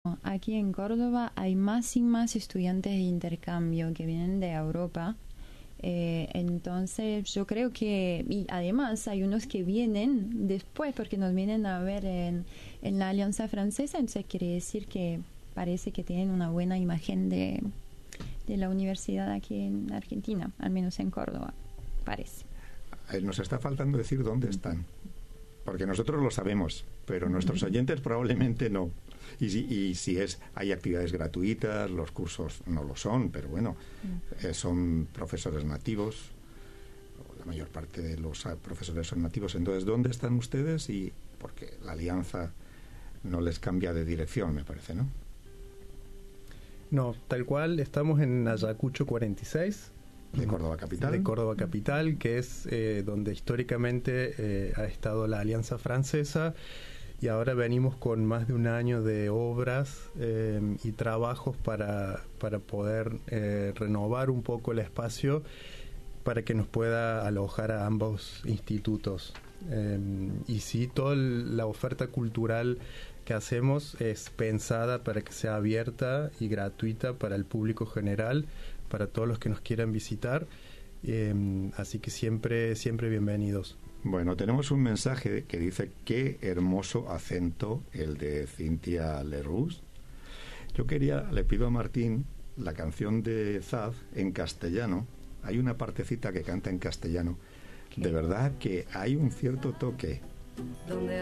Aquí en Córdoba hay más y más estudiantes de intercambio que vienen de Europa. Entonces yo creo que, y además hay unos que vienen después porque nos vienen a ver en la Alianza Francesa, entonces quiere decir que parece que tienen una buena imagen de la universidad aquí en Argentina, al menos en Córdoba, parece. Nos está faltando decir dónde están, porque nosotros lo sabemos, pero nuestros oyentes probablemente no. Y si hay actividades gratuitas, los cursos no lo son, pero bueno, son profesores nativos, la mayor parte de los profesores son nativos. Entonces, ¿dónde están ustedes? Y porque la alianza no les cambia de dirección, me parece, ¿no? No, tal cual, estamos en Ayacucho 46. De Córdoba Capital. De Córdoba Capital, que es donde históricamente ha estado la Alianza Francesa, y ahora venimos con más de un año de obras y trabajos para poder renovar un poco el espacio para que nos pueda alojar a ambos institutos. Y sí, toda la oferta cultural que hacemos es pensada para que sea abierta y gratuita para el público general, para todos los que nos quieran visitar, así que siempre bienvenidos. Bueno, tenemos un mensaje que dice: qué hermoso acento el de Cintia Lerroux. Yo le pido a Martín la canción de Zaz en castellano. Hay una partecita que canta en castellano. De verdad que hay un cierto toque.